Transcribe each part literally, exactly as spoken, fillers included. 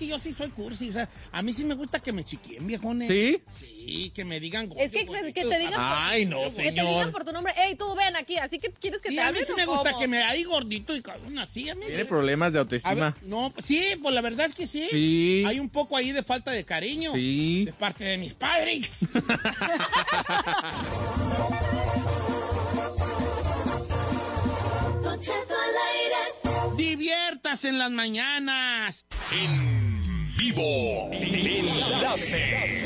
que yo sí soy cursi, o sea, a mí sí me gusta que me chiquien, viejones. ¿Sí? Sí, que me digan gordo, Es que, gordito. que te digan Ay, por, no, que te señor. digan por tu nombre, hey, tú ven aquí, así que quieres que Sí, te a mí hablen sí o me gusta cómo? que me ahí gordito y cabrón, así, a mí Tiene sí. problemas de A autoestima. ver, no, pues sí, pues la verdad es que sí. Sí. Hay un poco ahí de falta de cariño. Sí. De parte de mis padres. Diviértase en las mañanas. En vivo. Enlace.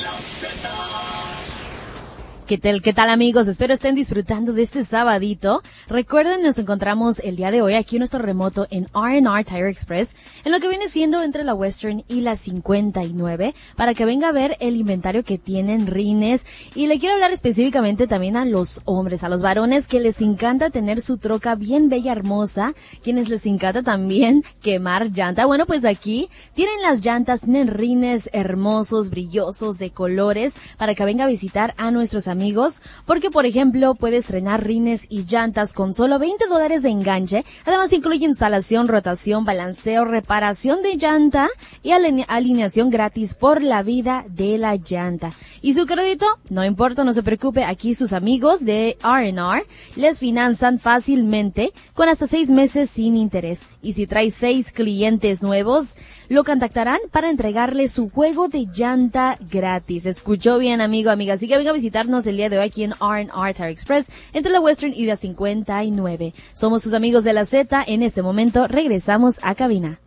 ¿Qué tal, qué tal amigos? Espero estén disfrutando de este sabadito. Recuerden, nos encontramos el día de hoy aquí en nuestro remoto en R and R Tire Express, en lo que viene siendo entre la Western y la cincuenta y nueve, para que venga a ver el inventario que tienen rines. Y le quiero hablar específicamente también a los hombres, a los varones que les encanta tener su troca bien bella, hermosa, quienes les encanta también quemar llanta. Bueno, pues aquí tienen las llantas, tienen rines hermosos, brillosos, de colores, para que venga a visitar a nuestros amigos. amigos, porque por ejemplo puede estrenar rines y llantas con solo veinte dólares de enganche. Además incluye instalación, rotación, balanceo, reparación de llanta y aline- alineación gratis por la vida de la llanta. Y su crédito, no importa, no se preocupe, aquí sus amigos de R and R les finanzan fácilmente con hasta seis meses sin interés. Y si trae seis clientes nuevos, lo contactarán para entregarle su juego de llanta gratis. Escuchó bien, amigo, amiga, así que venga a visitarnos el día de hoy aquí en R and R Tire Express entre la Western y la cincuenta y nueve. Somos sus amigos de la Z. En este momento regresamos a cabina.